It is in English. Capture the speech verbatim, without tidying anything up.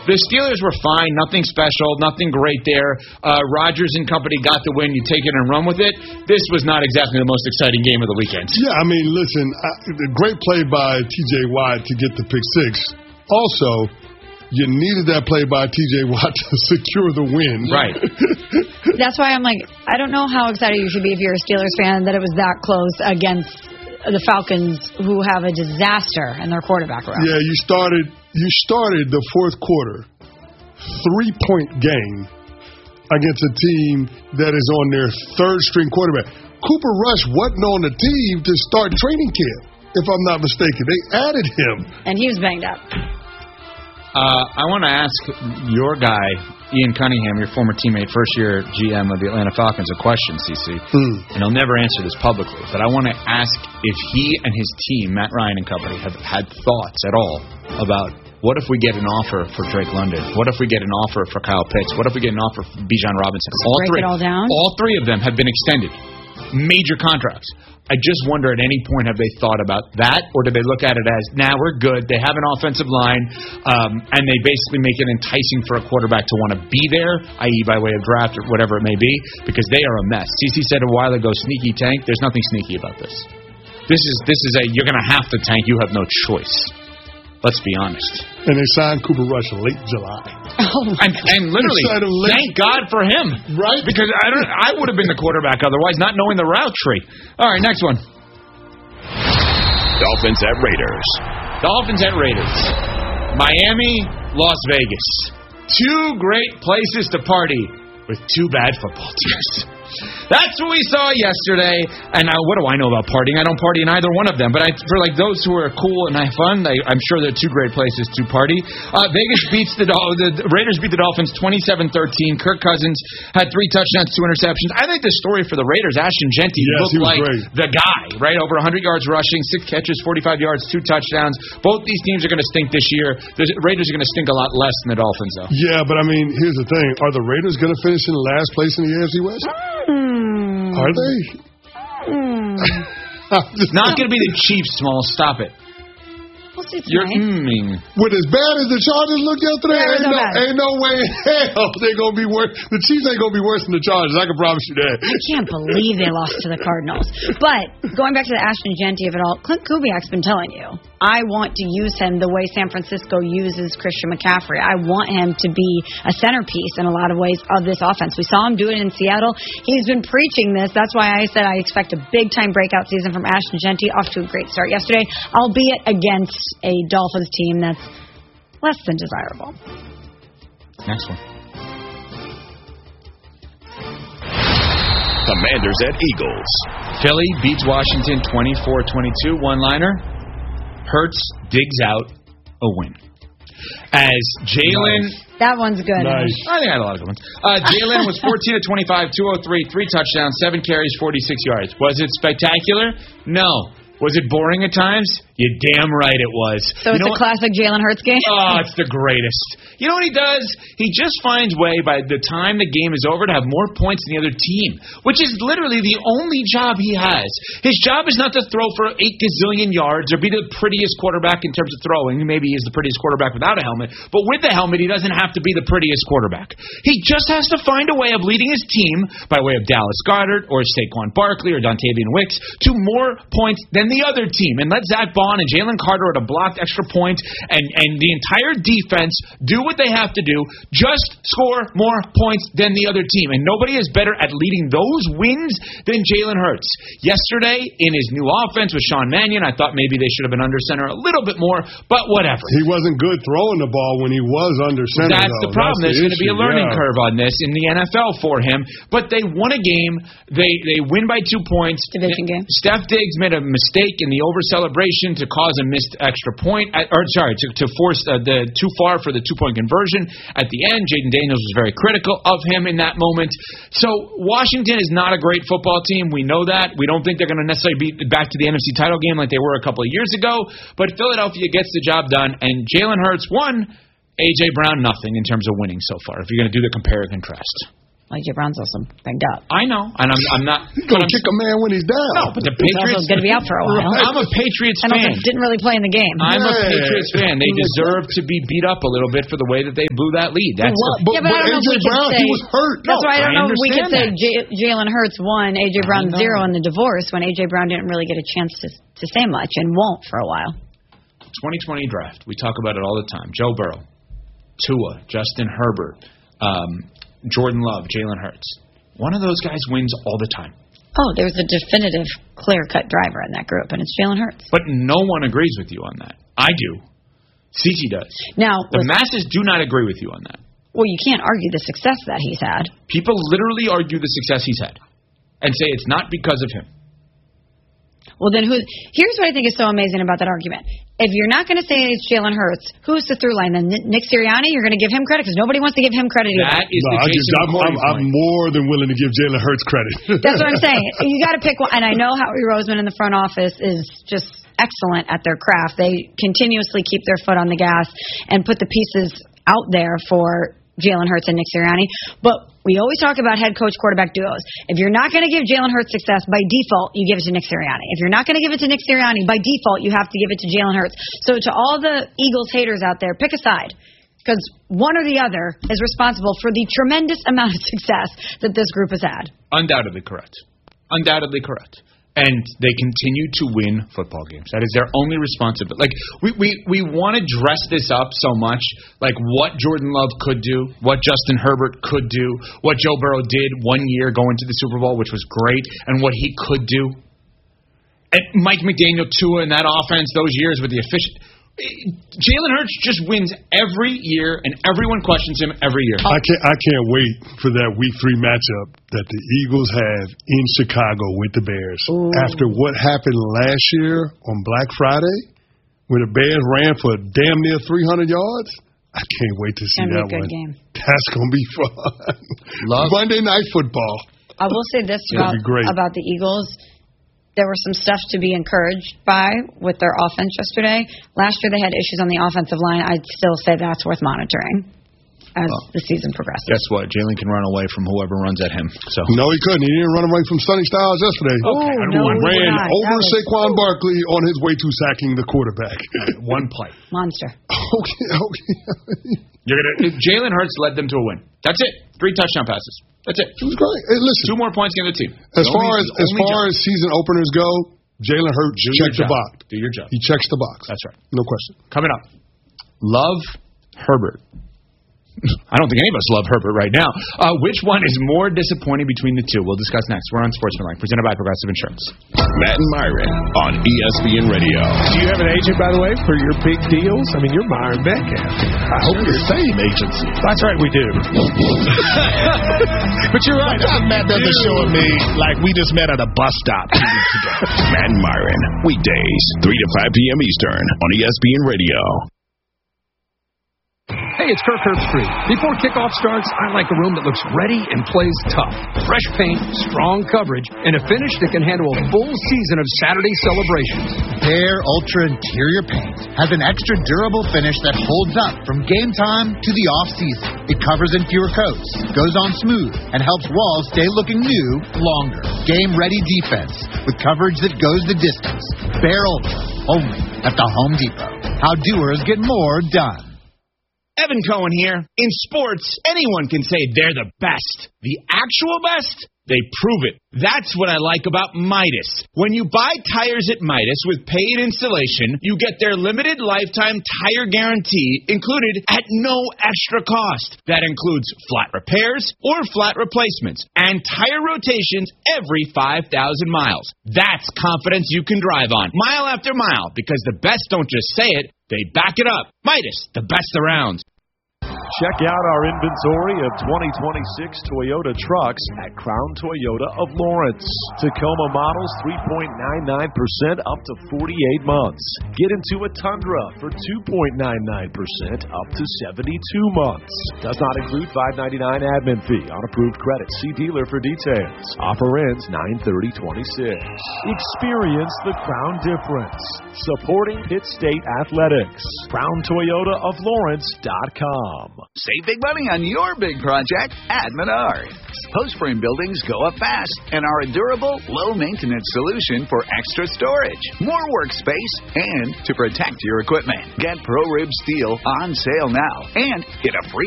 The Steelers were fine, nothing special, nothing great there. Uh, Rodgers and company got the win. You take it and run with it. This was not exactly the most exciting game of the weekend. Yeah, I mean, listen, I, great play by T J Watt to get the pick six. Also, you needed that play by T J Watt to secure the win. Right. That's why I'm like, I don't know how excited you should be if you're a Steelers fan that it was that close against the Falcons, who have a disaster in their quarterback room. Yeah, you started you started the fourth quarter three-point game against a team that is on their third-string quarterback. Cooper Rush wasn't on the team to start training camp, if I'm not mistaken. They added him. And he was banged up. Uh, I want to ask your guy, Ian Cunningham, your former teammate, first-year G M of the Atlanta Falcons, a question, C C. Hmm. And he'll never answer this publicly, but I want to ask if he and his team, Matt Ryan and company, have had thoughts at all about what if we get an offer for Drake London? What if we get an offer for Kyle Pitts? What if we get an offer for Bijan Robinson? All break three, it all down? all three of them have been extended. Major contracts. I just wonder at any point have they thought about that, or do they look at it as, nah, we're good, they have an offensive line, um, and they basically make it enticing for a quarterback to want to be there, that is by way of draft or whatever it may be, because they are a mess. C C said a while ago, sneaky tank. There's nothing sneaky about this. This is this is a, you're going to have to tank. You have no choice. Let's be honest. And they signed Cooper Rush late July. Oh and, and literally, thank God for him. Right? Because I don't. I would have been the quarterback otherwise, not knowing the route tree. All right, next one. Dolphins at Raiders. Dolphins at Raiders. Miami, Las Vegas. Two great places to party with two bad football teams. That's what we saw yesterday. And now, what do I know about partying? I don't party in either one of them. But I, for like those who are cool and have fun, I, I'm sure they're two great places to party. Uh, Vegas beats the, Dol- the Raiders beat the Dolphins twenty-seven thirteen. Kirk Cousins had three touchdowns, two interceptions. I think the story for the Raiders, Ashton Genty yes, looked like great. the guy, right? Over one hundred yards rushing, six catches, forty-five yards, two touchdowns. Both these teams are going to stink this year. The Raiders are going to stink a lot less than the Dolphins, though. Yeah, but I mean, here's the thing: are the Raiders going to finish in last place in the A F C West? Mm. Are they? Mm. Not going to be the Chiefs, Small. Stop it. We'll see You're tonight. mm-ing. With as bad as the Chargers looked yesterday, Yeah, ain't, no, bad. ain't no way in hell they're going to be worse. The Chiefs ain't going to be worse than the Chargers. I can promise you that. I can't believe they lost to the Cardinals. But going back to the Ashton Genty of it all, Clint Kubiak's been telling you, I want to use him the way San Francisco uses Christian McCaffrey. I want him to be a centerpiece in a lot of ways of this offense. We saw him do it in Seattle. He's been preaching this. That's why I said I expect a big-time breakout season from Ashton Genty, off to a great start yesterday, albeit against a Dolphins team that's less than desirable. Next one. Commanders at Eagles. Philly beats Washington twenty-four twenty-two. One-liner. Hurts digs out a win. As Jalen... Nice. That one's good. Nice. I think I had a lot of good ones. Uh, Jalen was fourteen of twenty-five, two oh three, three touchdowns, seven carries, forty-six yards. Was it spectacular? No. Was it boring at times? You're damn right it was. So you it's know a what? classic Jalen Hurts game? Oh, it's the greatest. You know what he does? He just finds way by the time the game is over to have more points than the other team, which is literally the only job he has. His job is not to throw for eight gazillion yards or be the prettiest quarterback in terms of throwing. Maybe he is the prettiest quarterback without a helmet, but with the helmet, he doesn't have to be the prettiest quarterback. He just has to find a way of leading his team by way of Dallas Goedert or Saquon Barkley or Dontavian Wicks to more points than the other team, and let Zach Bond and Jalen Carter at a blocked extra point and, and the entire defense do what they have to do, just score more points than the other team. And nobody is better at leading those wins than Jalen Hurts. Yesterday, in his new offense with Sean Mannion, I thought maybe they should have been under center a little bit more, but whatever. He wasn't good throwing the ball when he was under center, That's though. the problem. That's There's the going to be a issue, learning yeah. curve on this in the N F L for him. But they won a game. They they win by two points. Division game. Steph Diggs made a mistake in the over celebration to cause a missed extra point, at, or sorry, to, to force uh, the too far for the two-point conversion. At the end, Jaden Daniels was very critical of him in that moment. So Washington is not a great football team. We know that. We don't think they're going to necessarily be back to the N F C title game like they were a couple of years ago. But Philadelphia gets the job done, and Jalen Hurts won. A J Brown, nothing in terms of winning so far, if you're going to do the compare and contrast. A J Brown's also banged up. I know, and I'm, I'm not. He's going to kick a man when he's down. No, but the He's Patriots. also going to be out for a while. I'm a Patriots and fan. also didn't really play in the game. I'm yeah. a Patriots fan. They deserve to be beat up a little bit for the way that they blew that lead. That's Well, the, but, yeah, but, but I don't know A J if we Brown, can say, he was hurt. That's No, why I don't I know if we could say understand J- Jalen Hurts won, A J Brown know. zero in the divorce when A J Brown didn't really get a chance to to say much and won't for a while. twenty twenty draft. We talk about it all the time. Joe Burrow, Tua, Justin Herbert, um, Jordan Love, Jalen Hurts. One of those guys wins all the time. Oh, there's a definitive, clear-cut driver in that group, and it's Jalen Hurts. But no one agrees with you on that. I do. C T does. Now, The listen, masses do not agree with you on that. well, you can't argue the success that he's had. People literally argue the success he's had and say it's not because of him. Well, then who? Here's what I think is so amazing about that argument. If you're not going to say it's Jalen Hurts, who's the through line? Then Nick Sirianni, you're going to give him credit because nobody wants to give him credit either. That is No, the I Jason just, I'm, McCourty I'm, I'm point. more than willing to give Jalen Hurts credit. That's what I'm saying. You got to pick one. And I know Howie Roseman in the front office is just excellent at their craft. They continuously keep their foot on the gas and put the pieces out there for Jalen Hurts and Nick Sirianni. But we always talk about head coach quarterback duos. If you're not going to give Jalen Hurts success, by default, you give it to Nick Sirianni. If you're not going to give it to Nick Sirianni, by default, you have to give it to Jalen Hurts. So to all the Eagles haters out there, pick a side. Because one or the other is responsible for the tremendous amount of success that this group has had. Undoubtedly correct. Undoubtedly correct. And they continue to win football games. That is their only responsibility. Like, we, we, we want to dress this up so much, like what Jordan Love could do, what Justin Herbert could do, what Joe Burrow did one year going to the Super Bowl, which was great, and what he could do. And Mike McDaniel, Tua, in that offense, those years with the efficient... Jalen Hurts just wins every year, and everyone questions him every year. I can't. I can't wait for that Week Three matchup that the Eagles have in Chicago with the Bears. Ooh. After what happened last year on Black Friday, when the Bears ran for damn near three hundred yards, I can't wait to see Gonna be that a good one. game. That's gonna be fun. Love. Monday Night Football. I will say this It'll about, be great. about the Eagles. There was some stuff to be encouraged by with their offense yesterday. Last year they had issues on the offensive line. I'd still say that's worth monitoring as Oh. the season progresses. Guess what? Jalen can run away from whoever runs at him. So No, he couldn't. He didn't run away from Sonny Styles yesterday. Okay, He no, he did ran not. over That was- Saquon Barkley on his way to sacking the quarterback. one play. Monster. okay, okay. You're gonna Jalen Hurts led them to a win. That's it. Three touchdown passes. That's it. It was great. Hey, listen, Two more points against the team. as The far only- as the as only far job. as season openers go, Jalen Hurts Do checks your the job. box. Do your job. He checks the box. That's right. No question. Coming up, love Herbert. I don't think any of us love Herbert right now. Uh, which one is more disappointing between the two? We'll discuss next. We're on Sportsmanlike, presented by Progressive Insurance. Matt and Myron on E S P N Radio. Do you have an agent, by the way, for your big deals? I mean, you're Myron Metcalf. I hope The same agency. That's right, we do. But you're right. Sometimes Matt doesn't show me like we just met at a bus stop two weeks ago. Matt and Myron, weekdays, three to five p.m. Eastern on E S P N Radio. Hey, it's Kirk Herbstreit. Before kickoff starts, I like a room that looks ready and plays tough. Fresh paint, strong coverage, and a finish that can handle a full season of Saturday celebrations. Bare Ultra Interior Paint has an extra durable finish that holds up from game time to the off-season. It covers in fewer coats, goes on smooth, and helps walls stay looking new longer. Game-ready defense with coverage that goes the distance. Bare Ultra, only at the Home Depot. How doers get more done. Evan Cohen here. In sports, anyone can say they're the best. The actual best? They prove it. That's what I like about Midas. When you buy tires at Midas with paid installation, you get their limited lifetime tire guarantee included at no extra cost. That includes flat repairs or flat replacements and tire rotations every five thousand miles. That's confidence you can drive on mile after mile, because the best don't just say it, they back it up. Midas, the best around. Check out our inventory of twenty twenty-six Toyota trucks at Crown Toyota of Lawrence. Tacoma models three point nine nine percent up to forty-eight months. Get into a Tundra for two point nine nine percent up to seventy-two months. Does not include five ninety-nine admin fee on approved credit. See dealer for details. Offer ends nine thirty twenty-six. Experience the Crown difference. Supporting Pitt State Athletics. Crown Toyota of Lawrence dot com. Save big money on your big project at Menards. Post-frame buildings go up fast and are a durable, low-maintenance solution for extra storage, more workspace, and to protect your equipment. Get Pro Rib Steel on sale now and get a free